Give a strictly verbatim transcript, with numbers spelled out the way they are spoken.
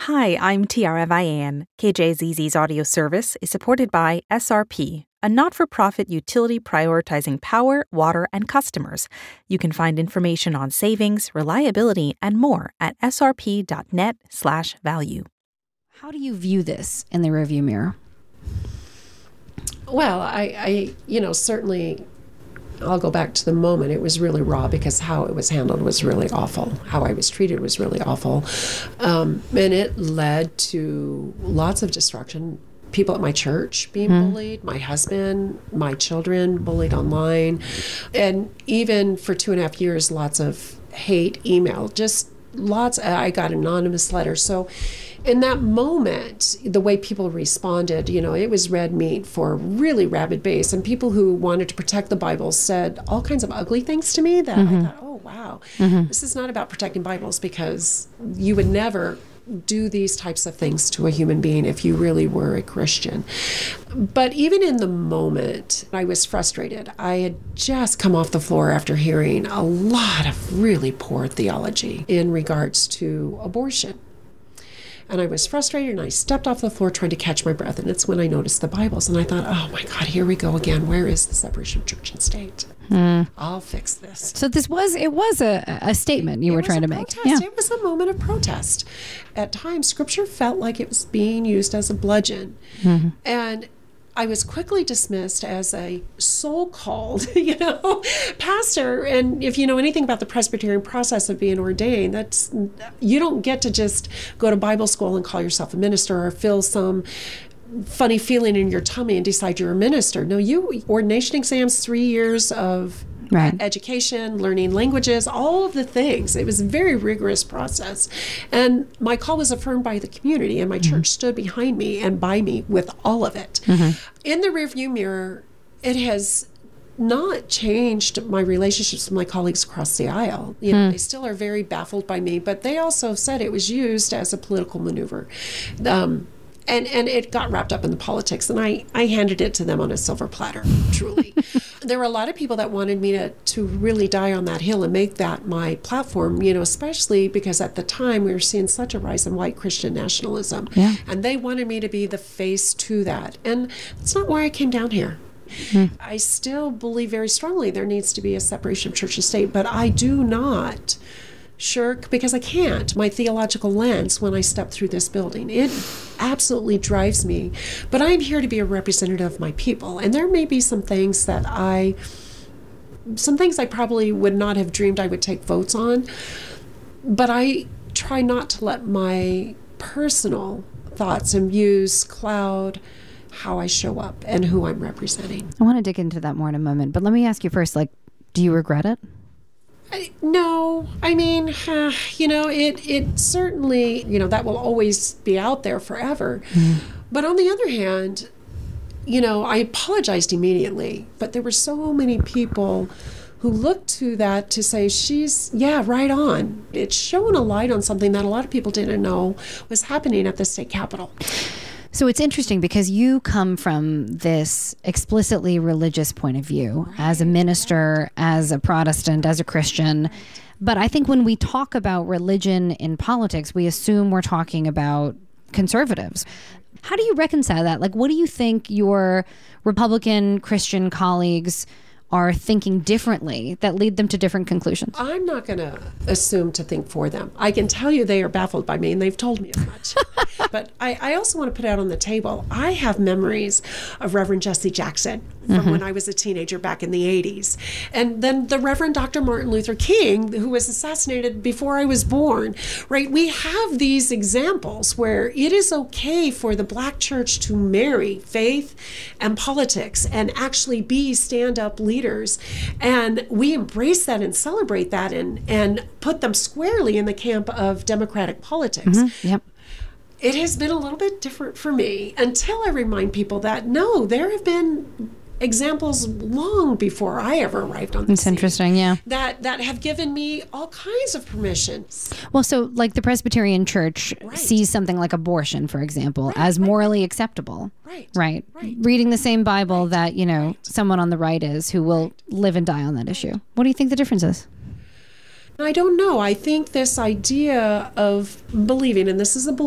Hi, I'm Tiara Vian. K J Z Z's audio service is supported by S R P, a not-for-profit utility prioritizing power, water, and customers. You can find information on savings, reliability, and more at srp.net slash value. How do you view this in the rearview mirror? Well, I, I, you know, certainly I'll go back to the moment. It was really raw because how it was handled was really awful. How I was treated was really awful. Um, and it led to lots of destruction. People at my church being mm. bullied, my husband, my children bullied online. And even for two and a half years, lots of hate email, just lots. I got anonymous letters. So in that moment, the way people responded, you know, it was red meat for a really rabid base. And people who wanted to protect the Bible said all kinds of ugly things to me that mm-hmm. I thought, oh, wow, mm-hmm. this is not about protecting Bibles, because you would never do these types of things to a human being if you really were a Christian. But even in the moment, I was frustrated. I had just come off the floor after hearing a lot of really poor theology in regards to abortion. And I was frustrated, and I stepped off the floor trying to catch my breath. And it's when I noticed the Bibles, and I thought, oh my God, here we go again. Where is the separation of church and state? Hmm. I'll fix this. So this was, it was a, a statement you it were trying to make. Yeah. It was a moment of protest. At times, Scripture felt like it was being used as a bludgeon. Mm-hmm. And I was quickly dismissed as a so-called, you know, pastor. And if you know anything about the Presbyterian process of being ordained, that's, you don't get to just go to Bible school and call yourself a minister or feel some funny feeling in your tummy and decide you're a minister. No, you ordination exams, three years of right. education, learning languages, all of the things. It was a very rigorous process. And my call was affirmed by the community, and my mm-hmm. church stood behind me and by me with all of it. Mm-hmm. In the rearview mirror, it has not changed my relationships with my colleagues across the aisle. You know, mm. they still are very baffled by me, but they also said it was used as a political maneuver. Um, And and it got wrapped up in the politics, and I, I handed it to them on a silver platter, truly. There were a lot of people that wanted me to, to really die on that hill and make that my platform, you know, especially because at the time we were seeing such a rise in white Christian nationalism. Yeah. And they wanted me to be the face to that. And that's not why I came down here. Mm-hmm. I still believe very strongly there needs to be a separation of church and state, but I do not shirk, because I can't, my theological lens when I step through this building. It absolutely drives me. But I'm here to be a representative of my people. And there may be some things that I, some things I probably would not have dreamed I would take votes on. But I try not to let my personal thoughts and views cloud how I show up and who I'm representing. I want to dig into that more in a moment. But let me ask you first, like, do you regret it? I, no, I mean, uh, you know, it it certainly, you know, that will always be out there forever. Mm. But on the other hand, you know, I apologized immediately, but there were so many people who looked to that to say, she's, yeah, right on. It's shone a light on something that a lot of people didn't know was happening at the state capitol. So it's interesting because you come from this explicitly religious point of view right. as a minister, as a Protestant, as a Christian. But I think when we talk about religion in politics, we assume we're talking about conservatives. How do you reconcile that? Like, what do you think your Republican Christian colleagues are thinking differently that lead them to different conclusions? I'm not going to assume to think for them. I can tell you they are baffled by me, and they've told me as much. But I, I also want to put out on the table, I have memories of Reverend Jesse Jackson from mm-hmm. when I was a teenager back in the eighties. And then the Reverend Doctor Martin Luther King, who was assassinated before I was born, right? We have these examples where it is okay for the Black church to marry faith and politics and actually be stand-up leaders. And we embrace that and celebrate that and, and put them squarely in the camp of democratic politics. Mm-hmm. Yep. It has been a little bit different for me until I remind people that, no, there have been examples long before I ever arrived on the It's scene. interesting, yeah. That that have given me all kinds of permissions. Well, so like the Presbyterian Church right. sees something like abortion, for example, right, as right, morally right. acceptable. Right. Right. Right. Reading the same Bible right. that, you know, right. someone on the right is who will right. live and die on that issue. What do you think the difference is? I don't know. I think this idea of believing, and this is a